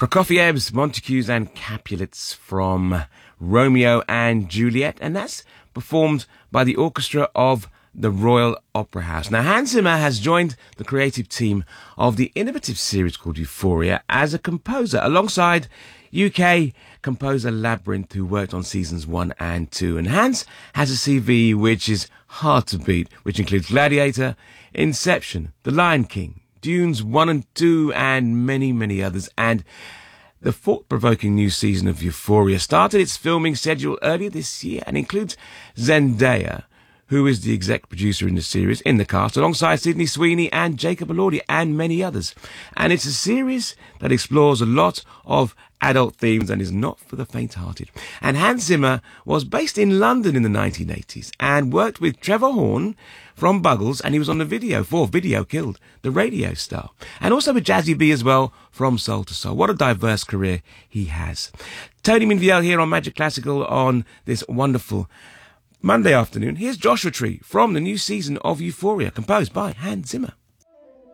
Prokofiev's, Montagues and Capulets from Romeo and Juliet, and that's performed by the orchestra of the Royal Opera House. Now, Hans Zimmer has joined the creative team of the innovative series called Euphoria as a composer, alongside UK composer Labrinth, who worked on seasons 1 and 2. And Hans has a CV which is hard to beat, which includes Gladiator, Inception, The Lion King, Dunes 1 and 2, and many, many others. And the thought-provoking new season of Euphoria started its filming schedule earlier this year and includes Zendaya, who is the exec producer in the series, in the cast, alongside Sydney Sweeney and Jacob Elordi and many others. And it's a series that explores a lot of adult themes and is not for the faint-hearted. And Hans Zimmer was based in London in the 1980s and worked with Trevor Horn from Buggles, and he was on the video for Video Killed, the radio star. And also with Jazzy B as well from Soul to Soul. What a diverse career he has. Tony Minviel here on Magic Classical on this wonderful Monday afternoon. Here's Joshua Tree from the new season of Euphoria, composed by Hans Zimmer.